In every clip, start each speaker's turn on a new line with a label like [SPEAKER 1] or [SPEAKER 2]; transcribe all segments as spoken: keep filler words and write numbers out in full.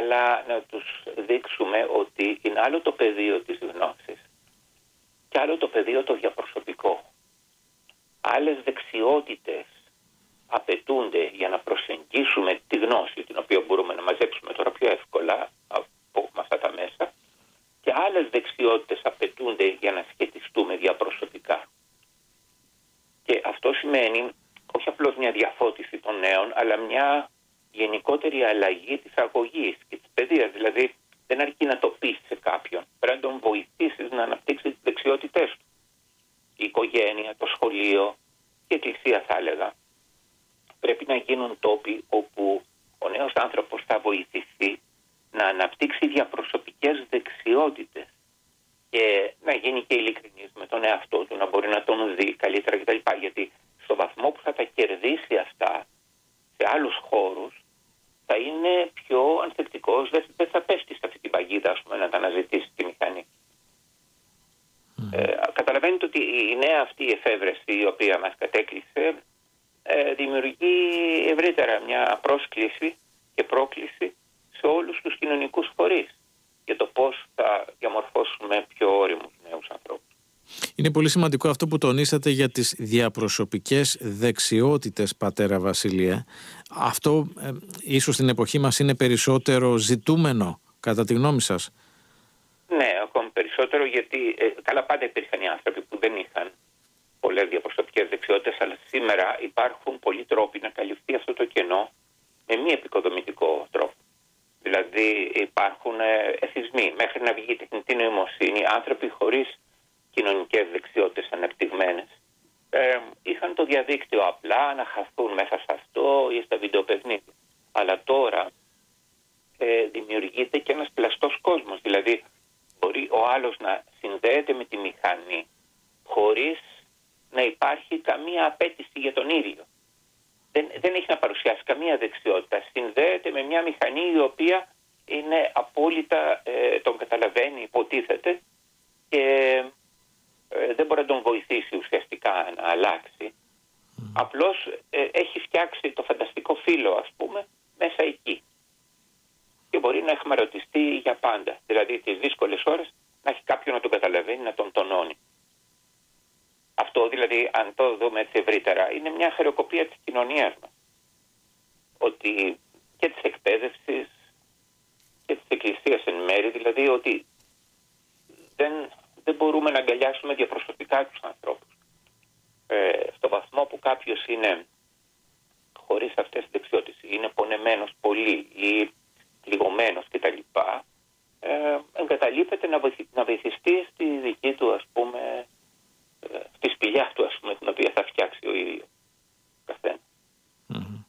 [SPEAKER 1] αλλά να τους δείξουμε ότι είναι άλλο το πεδίο της γνώσης και άλλο το πεδίο το διαπροσωπικό. Άλλες δεξιότητες απαιτούνται για να προσεγγίσουμε τη γνώση, την οποία μπορούμε να μαζέψουμε τώρα πιο εύκολα από αυτά τα μέσα, και άλλες δεξιότητες απαιτούνται για να σχετιστούμε διαπροσωπικά. Και αυτό σημαίνει όχι απλώς μια διαφώτιση των νέων, αλλά μια γενικότερη αλλαγή της αγωγής και της παιδείας. Δηλαδή δεν αρκεί να το πεις σε κάποιον, πρέπει να τον βοηθήσεις να αναπτύξει τις δεξιότητές του. Η οικογένεια, το σχολείο και η εκκλησία, θα έλεγα, πρέπει να γίνουν τόποι όπου ο νέος άνθρωπος θα βοηθηθεί να αναπτύξει διαπροσωπικές δεξιότητες και να γίνει και ειλικρινής με τον εαυτό του, να μπορεί να τον δει καλύτερα κτλ. Γιατί στο βαθμό που θα τα κερδίσει αυτά σε άλλους χώρους, θα είναι πιο ανθεκτικός, δεν θα πέφτει σε αυτή την παγίδα, ας πούμε, να τα αναζητήσει τη μηχανή. Mm. Ε, καταλαβαίνετε ότι η νέα αυτή εφεύρεση, η οποία μας κατέκλυσε, ε, δημιουργεί ευρύτερα μια πρόσκληση και πρόκληση σε όλους τους κοινωνικούς φορείς για το πώς θα διαμορφώσουμε πιο όριμους νέους ανθρώπους.
[SPEAKER 2] Είναι πολύ σημαντικό αυτό που τονίσατε για τις διαπροσωπικές δεξιότητες, πατέρα Βασίλεια. Αυτό ε, ίσως στην εποχή μας είναι περισσότερο ζητούμενο, κατά τη γνώμη σας?
[SPEAKER 1] Ναι, ακόμη περισσότερο, γιατί ε, καλά πάντα υπήρχαν οι άνθρωποι που δεν είχαν πολλές διαπροσωπικές δεξιότητες, αλλά σήμερα υπάρχουν πολλοί τρόποι να καλυφθεί αυτό το κενό με μη επικοδομητικό τρόπο. Δηλαδή υπάρχουν εθισμοί, μέχρι να βγει η τεχνητή νοημοσύνη, άνθρωποι χωρίς κοινωνικές δεξιότητες αναπτυγμένες ε, είχαν το διαδίκτυο απλά να χαθούν μέσα σε αυτό ή στα βιντεοπαιχνίδια. Αλλά τώρα ε, δημιουργείται και ένας πλαστός κόσμος. Δηλαδή μπορεί ο άλλος να συνδέεται με τη μηχανή χωρίς να υπάρχει καμία απέτηση για τον ίδιο. Δεν, δεν έχει να παρουσιάσει καμία δεξιότητα. Συνδέεται με μια μηχανή η οποία είναι απόλυτα, ε, τον καταλαβαίνει, υποτίθεται, και ε, δεν μπορεί να τον βοηθήσει ουσιαστικά να αλλάξει. Mm. Απλώς ε, έχει φτιάξει το φανταστικό φύλλο, ας πούμε, μέσα εκεί. Και μπορεί να εχμαρωτιστεί για πάντα. Δηλαδή τις δύσκολες ώρες να έχει κάποιον να τον καταλαβαίνει, να τον τονώνει. Αυτό δηλαδή, αν το δούμε έτσι ευρύτερα, είναι μια χρεοκοπία της κοινωνίας μας. Ότι και της εκπαίδευσης και της εκκλησίας εν μέρει, δηλαδή ότι δεν, δεν μπορούμε να αγκαλιάσουμε διαπροσωπικά τους ανθρώπους. Ε, στο βαθμό που κάποιος είναι χωρίς αυτές τις δεξιότητες, είναι πονεμένος πολύ ή πληγωμένος κτλ., ε, εγκαταλείπεται να, βοηθη, να βοηθιστεί στη δική του, ας πούμε, στη σπηλιά του, ας πούμε, την οποία θα φτιάξει ο ίδιος καθένα.
[SPEAKER 2] Mm-hmm.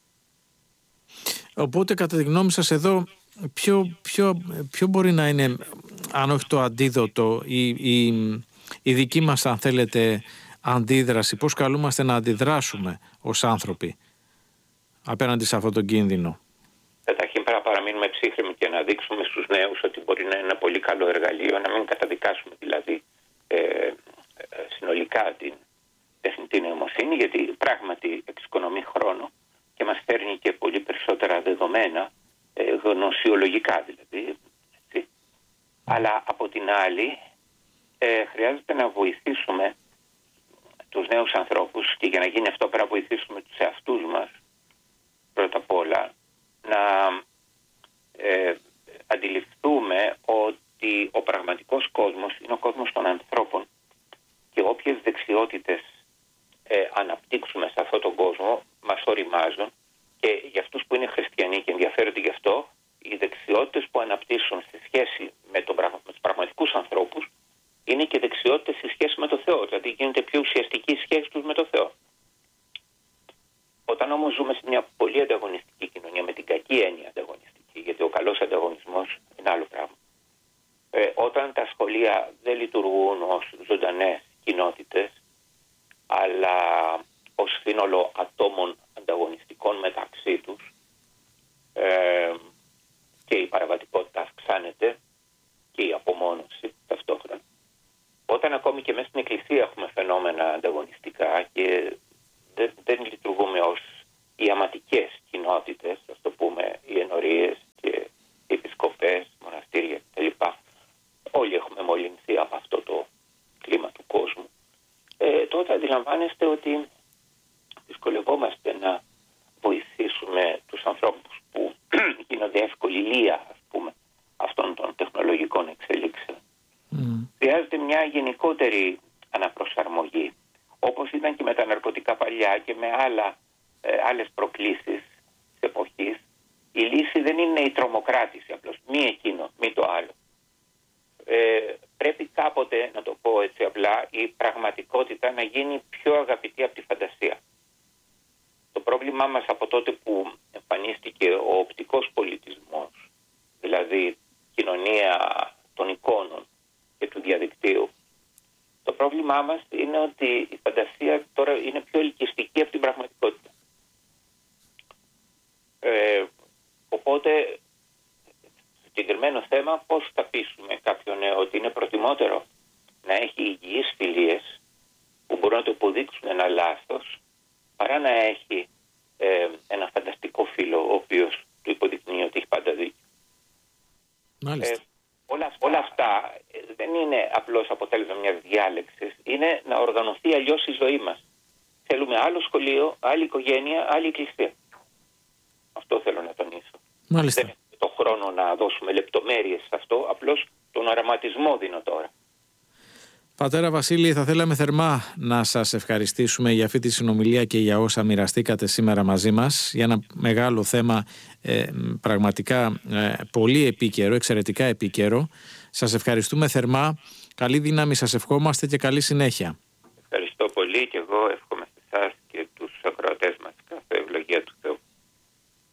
[SPEAKER 2] Οπότε, κατά τη γνώμη σας, εδώ ποιο, ποιο, ποιο μπορεί να είναι, αν όχι το αντίδοτο, η, η, η δική μας, αν θέλετε, αντίδραση, πώς καλούμαστε να αντιδράσουμε ως άνθρωποι απέναντι σε αυτόν τον κίνδυνο?
[SPEAKER 1] Καταρχήν πρέπει να παραμείνουμε ψύχρεμοι και να δείξουμε στους νέους ότι μπορεί να είναι ένα πολύ καλό εργαλείο, να μην καταδικάσουμε δηλαδή ε, συνολικά την τεχνητή νοημοσύνη, γιατί πράγματι εξοικονομεί χρόνο και μας φέρνει και πολύ περισσότερα δεδομένα, ε, γνωσιολογικά δηλαδή. Έτσι. Αλλά από την άλλη ε, χρειάζεται να βοηθήσουμε τους νέους ανθρώπους, και για να γίνει αυτό πρέπει να βοηθήσουμε τους εαυτούς μας πρώτα απ' όλα, να ε, αντιληφθούμε ότι ο πραγματικός κόσμος είναι ο κόσμος των ανθρώπων και όποιες δεξιότητες ε, αναπτύξουμε σε αυτόν τον κόσμο μας οριμάζουν, και για αυτούς που είναι χριστιανοί και ενδιαφέρονται γι' αυτό, οι δεξιότητες που αναπτύσσουν στη σχέση με, τον, με τους πραγματικούς ανθρώπους είναι και δεξιότητες στη σχέση με το Θεό, δηλαδή γίνεται πιο ουσιαστική η σχέση τους με το Θεό. Όταν όμως ζούμε σε μια πολύ ανταγωνιστική κοινωνία, με την κακή έννοια ανταγωνιστική, γιατί ο καλός ανταγωνισμός είναι άλλο πράγμα, ε, όταν τα σχολεία δεν λειτουργούν ως ζωντανές κοινότητες, αλλά ως σύνολο ατόμων ανταγωνιστικών μεταξύ τους, ε, και η παραβατικότητα αυξάνεται και η απομόνωση ταυτόχρονα. Όταν ακόμη και μέσα στην εκκλησία έχουμε φαινόμενα ανταγωνιστικά και δεν, δεν λειτουργούμε ως οι αματικές κοινότητες, ας το πούμε, οι ενορίες και οι επισκόποι αντιλαμβάνεστε ότι δυσκολευόμαστε να βοηθήσουμε τους ανθρώπους που γίνονται ευκοληλία, ας πούμε, αυτών των τεχνολογικών εξελίξεων. Mm. Χρειάζεται μια γενικότερη αναπροσαρμογή, όπως ήταν και με τα ναρκωτικά παλιά και με άλλα, ε, άλλες προκλήσεις της εποχής. Η λύση δεν είναι η τρομοκράτηση απλώς, μη εκείνο, μη το άλλο. Ε, πρέπει κάποτε, να το πω έτσι απλά, η πραγματικότητα να γίνει πιο αγαπητή από τη φαντασία. Το πρόβλημά μας από τότε που εμφανίστηκε ο οπτικός πολιτισμός, δηλαδή κοινωνία των εικόνων και του διαδικτύου, το πρόβλημά μας είναι ότι η φαντασία τώρα είναι πιο ελκυστική από την πραγματικότητα. Ε, οπότε, συγκεκριμένο θέμα, πώς θα πείσουμε κάποιον νέο ότι είναι προτιμότερο να έχει υγιείς φιλίες που μπορούν να το υποδείξουν ένα λάθος, παρά να έχει ε, ένα φανταστικό φίλο ο οποίος του υποδεικνύει ότι έχει πάντα δίκιο.
[SPEAKER 2] Μάλιστα. Ε,
[SPEAKER 1] όλα, όλα αυτά δεν είναι απλώς αποτέλεσμα μιας διάλεξης, είναι να οργανωθεί αλλιώς η ζωή μας. Θέλουμε άλλο σχολείο, άλλη οικογένεια, άλλη εκκλησία. Αυτό θέλω να τονίσω.
[SPEAKER 2] Μάλιστα.
[SPEAKER 1] Δεν έχουμε το χρόνο να δώσουμε λεπτομέρειες σε αυτό, απλώς τον οραματισμό δίνω τώρα.
[SPEAKER 2] Πατέρα Βασίλη, θα θέλαμε θερμά να σας ευχαριστήσουμε για αυτή τη συνομιλία και για όσα μοιραστήκατε σήμερα μαζί μας, για ένα μεγάλο θέμα, ε, πραγματικά ε, πολύ επίκαιρο, εξαιρετικά επίκαιρο. Σας ευχαριστούμε θερμά, καλή δύναμη σας ευχόμαστε και καλή συνέχεια.